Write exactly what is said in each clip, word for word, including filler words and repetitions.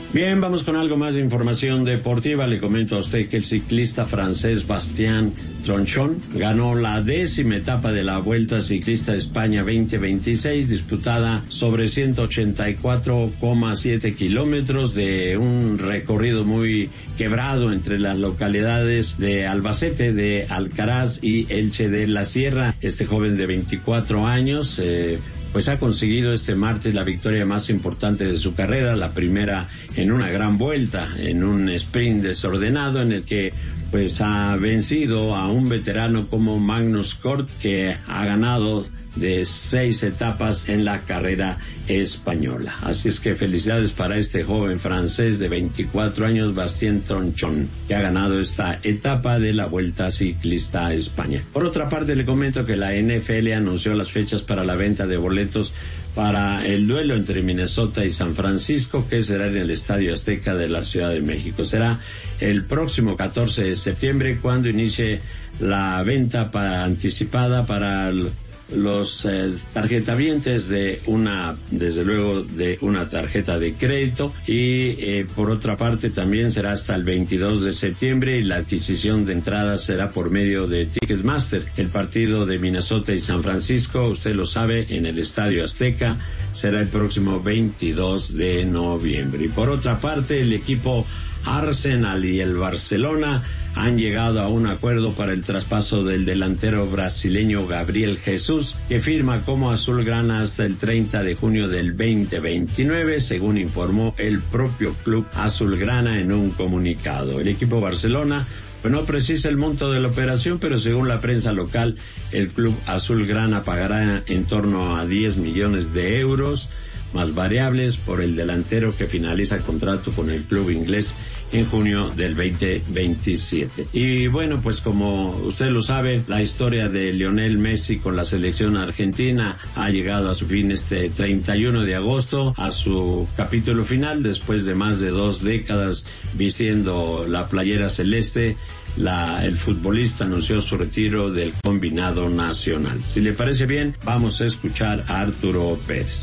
Bien, vamos con algo más de información deportiva. Le comento a usted que el ciclista francés Bastien Tronchon ganó la décima etapa de la Vuelta Ciclista de España veinte veintiséis, disputada sobre ciento ochenta y cuatro coma siete kilómetros de un recorrido muy quebrado entre las localidades de Albacete, de Alcaraz y Elche de la Sierra. Este joven de veinticuatro años eh, pues ha conseguido este martes la victoria más importante de su carrera, la primera en una gran vuelta, en un sprint desordenado en el que pues ha vencido a un veterano como Magnus Cort, que ha ganado de seis etapas en la carrera española. Así es que felicidades para este joven francés de veinticuatro años, Bastien Tronchon, que ha ganado esta etapa de la Vuelta Ciclista a España. Por otra parte, le comento que la N F L anunció las fechas para la venta de boletos para el duelo entre Minnesota y San Francisco, que será en el Estadio Azteca de la Ciudad de México. Será el próximo catorce de septiembre cuando inicie la venta para, anticipada para el los eh, tarjetavientes de una, desde luego, de una tarjeta de crédito, y eh, por otra parte también será hasta el veintidós de septiembre, y la adquisición de entradas será por medio de Ticketmaster. El partido de Minnesota y San Francisco, usted lo sabe, en el Estadio Azteca será el próximo veintidós de noviembre. Y por otra parte, el equipo Arsenal y el Barcelona han llegado a un acuerdo para el traspaso del delantero brasileño Gabriel Jesús, que firma como azulgrana hasta el treinta de junio del veinte veintinueve, según informó el propio club azulgrana en un comunicado. El equipo Barcelona pues no precisa el monto de la operación, pero según la prensa local, el club azulgrana pagará en torno a diez millones de euros más variables por el delantero, que finaliza el contrato con el club inglés en junio del veinte veintisiete. Y bueno, pues como usted lo sabe, la historia de Lionel Messi con la selección argentina ha llegado a su fin este treinta y uno de agosto, a su capítulo final, después de más de dos décadas vistiendo la playera celeste. La, el futbolista anunció su retiro del combinado nacional. Si le parece bien, vamos a escuchar a Arturo Pérez.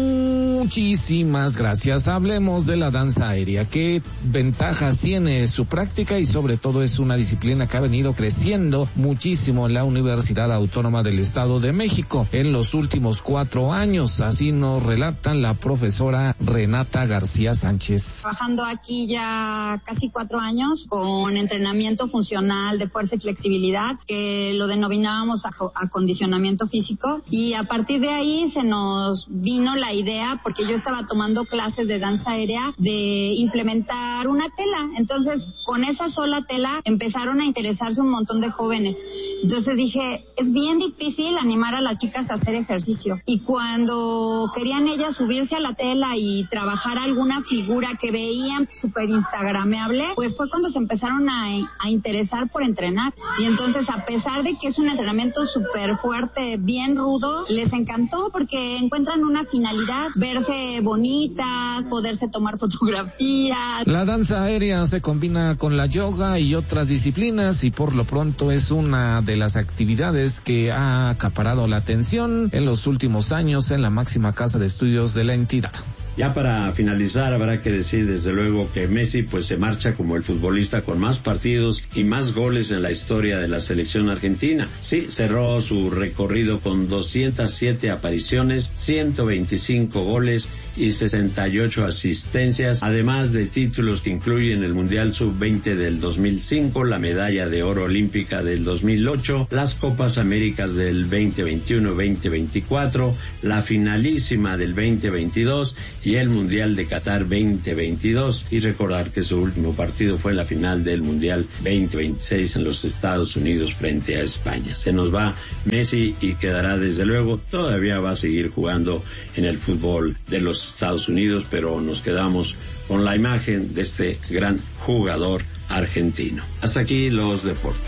Muchísimas gracias. Hablemos de la danza aérea. ¿Qué ventajas tiene su práctica? Y sobre todo es una disciplina que ha venido creciendo muchísimo en la Universidad Autónoma del Estado de México en los últimos cuatro años. Así nos relatan la profesora Renata García Sánchez. Trabajando aquí ya casi cuatro años con entrenamiento funcional de fuerza y flexibilidad, que lo denominábamos acondicionamiento físico, y a partir de ahí se nos vino la idea, porque yo estaba tomando clases de danza aérea, de implementar una tela. Entonces, con esa sola tela empezaron a interesarse un montón de jóvenes. Entonces dije, es bien difícil animar a las chicas a hacer ejercicio, y cuando querían ellas subirse a la tela y trabajar alguna figura que veían súper instagrameable, pues fue cuando se empezaron a, a interesar por entrenar. Y entonces, a pesar de que es un entrenamiento súper fuerte, bien rudo, les encantó porque encuentran una finalidad, verse bonitas, poderse tomar fotografías. La danza aérea se combina con la yoga y otras disciplinas, y por lo pronto es una de las actividades que ha acaparado la atención en los últimos años en la máxima casa de estudios de la entidad. Ya para finalizar, habrá que decir desde luego que Messi pues se marcha como el futbolista con más partidos y más goles en la historia de la selección argentina. Sí, cerró su recorrido con doscientas siete apariciones, ciento veinticinco goles y sesenta y ocho asistencias, además de títulos que incluyen el Mundial sub veinte del dos mil cinco, la medalla de oro olímpica del dos mil ocho, las Copas Américas del veinte veintiuno veinte veinticuatro, la finalísima del veinte veintidós y el Mundial de Qatar veinte veintidós, y recordar que su último partido fue la final del Mundial veinte veintiséis en los Estados Unidos frente a España. Se nos va Messi y quedará, desde luego, todavía va a seguir jugando en el fútbol de los Estados Unidos, pero nos quedamos con la imagen de este gran jugador argentino. Hasta aquí los deportes.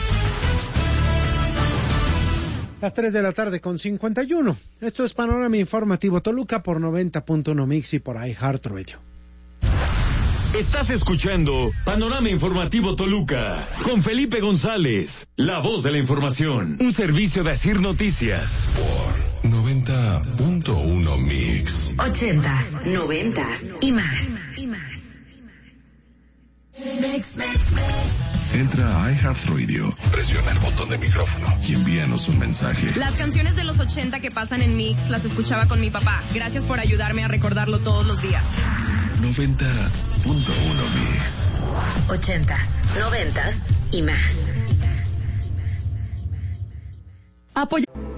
Las tres de la tarde con cincuenta y uno. Esto es Panorama Informativo Toluca por noventa punto uno Mix y por iHeartRadio. Estás escuchando Panorama Informativo Toluca con Felipe González, la voz de la información. Un servicio de Asir Noticias por noventa punto uno Mix. ochentas, noventas y más. Entra a iHeartRadio, presiona el botón de micrófono y envíanos un mensaje. Las canciones de los ochenta que pasan en Mix las escuchaba con mi papá. Gracias por ayudarme a recordarlo todos los días. noventa punto uno Mix. Ochentas, noventas y más. Apoya